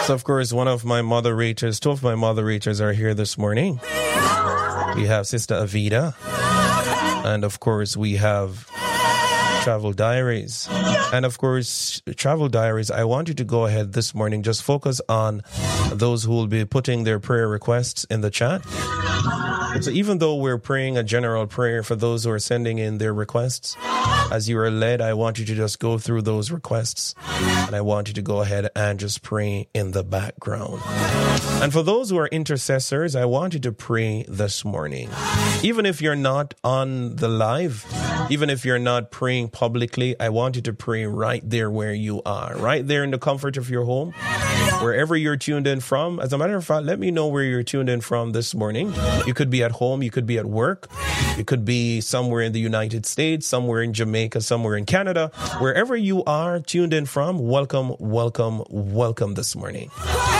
So, of course, two of my moderators are here this morning. We have Sister Avida. And, of course, we have Travel Diaries. And, of course, Travel Diaries, I want you to go ahead this morning. Just focus on those who will be putting their prayer requests in the chat. So even though we're praying a general prayer for those who are sending in their requests, as you are led, I want you to just go through those requests. And I want you to go ahead and just pray in the background. And for those who are intercessors, I want you to pray this morning. Even if you're not on the live, even if you're not praying publicly, I want you to pray right there where you are, right there in the comfort of your home, wherever you're tuned in from. As a matter of fact, let me know where you're tuned in from this morning. You could be at home, you could be at work, you could be somewhere in the United States, somewhere in Jamaica, somewhere in Canada. Wherever you are tuned in from, welcome, welcome, welcome this morning.